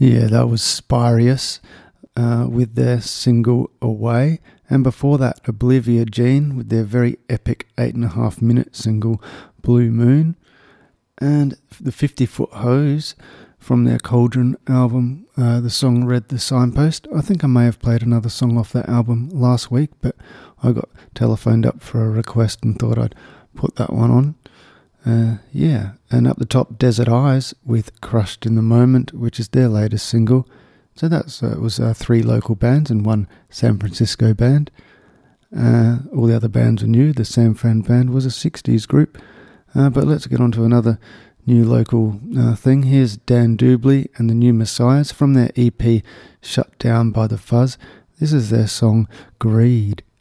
Yeah, that was Spirius with their single Away. And before that, Oblivia Jean with their very epic 8.5 minute single Blue Moon. And the 50 Foot Hose from their Cauldron album, the song Read the Signpost. I think I may have played another song off that album last week, but I got telephoned up for a request and thought I'd put that one on. And up the top, Desert Eyes with Crushed in the Moment, which is their latest single. So that was 3 local bands and 1 San Francisco band. All the other bands are new. The San Fran band was a 60s group. But let's get on to another new local thing. Here's Dan Doubley and the New Messiahs from their EP Shut Down by the Fuzz. This is their song Greed.